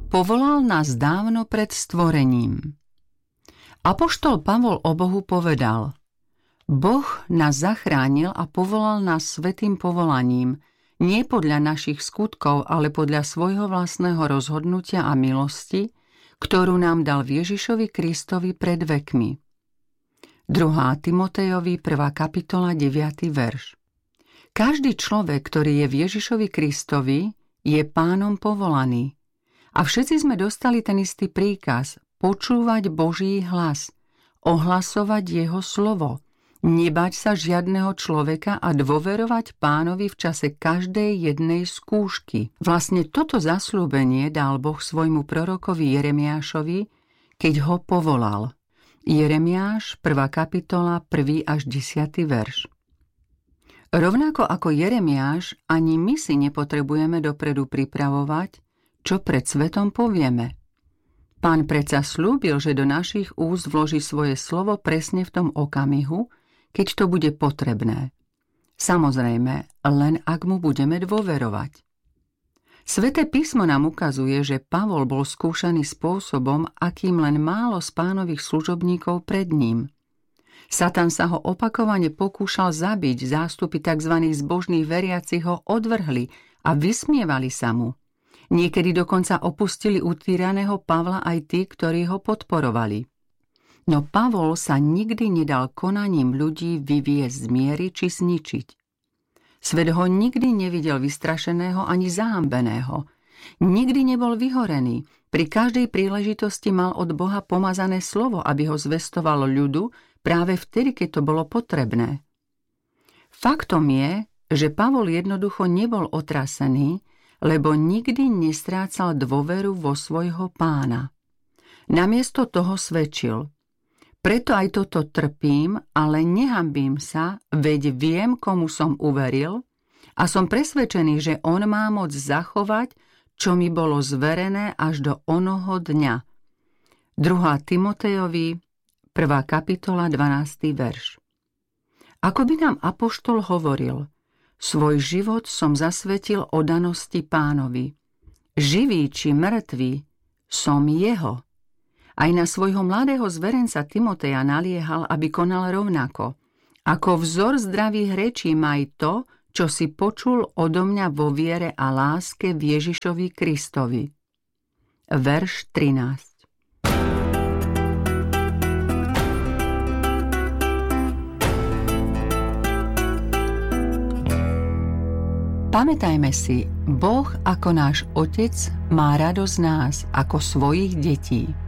Povolal nás dávno pred stvorením. Apoštol Pavol o Bohu povedal: Boh nás zachránil a povolal nás svätým povolaním, nie podľa našich skutkov, ale podľa svojho vlastného rozhodnutia a milosti, ktorú nám dal v Ježišovi Kristovi pred vekmi. 2. Timotejovi 1. kapitola 9. verš. Každý človek, ktorý je v Ježišovi Kristovi, je Pánom povolaný. A všetci sme dostali ten istý príkaz: počúvať Boží hlas, ohlasovať jeho slovo, nebať sa žiadneho človeka a dôverovať Pánovi v čase každej jednej skúšky. Vlastne toto zasľúbenie dal Boh svojmu prorokovi Jeremiášovi, keď ho povolal. Jeremiáš, 1. kapitola, 1. až 10. verš. Rovnako ako Jeremiáš, ani my si nepotrebujeme dopredu pripravovať, čo pred svetom povieme. Pán predsa slúbil, že do našich úst vloží svoje slovo presne v tom okamihu, keď to bude potrebné. Samozrejme, len ak mu budeme dôverovať. Sväté písmo nám ukazuje, že Pavol bol skúšaný spôsobom, akým len málo z Pánových služobníkov pred ním. Satan sa ho opakovane pokúšal zabiť, zástupy tzv. Zbožných veriacich ho odvrhli a vysmievali sa mu. Niekedy dokonca opustili utýraného Pavla aj tí, ktorí ho podporovali. No Pavol sa nikdy nedal konaním ľudí vyviesť z miery či zničiť. Svet ho nikdy nevidel vystrašeného ani zahambeného. Nikdy nebol vyhorený. Pri každej príležitosti mal od Boha pomazané slovo, aby ho zvestovalo ľudu práve vtedy, keď to bolo potrebné. Faktom je, že Pavol jednoducho nebol otrasený, lebo nikdy nestrácal dôveru vo svojho Pána. Namiesto toho svedčil: preto aj toto trpím, ale nehanbím sa, veď viem, komu som uveril a som presvedčený, že on má moc zachovať, čo mi bolo zverené až do onoho dňa. 2. Timotejovi, 1. kapitola, 12. verš. Ako by nám apoštol hovoril: svoj život som zasvetil odanosti Pánovi. Živý či mŕtvý, som jeho. Aj na svojho mladého zverenca Timoteja naliehal, aby konal rovnako. Ako vzor zdravých rečí maj to, čo si počul odo mňa vo viere a láske v Ježišovi Kristovi. Verš 13. Pamätajme si, Boh ako náš Otec má radosť nás ako svojich detí.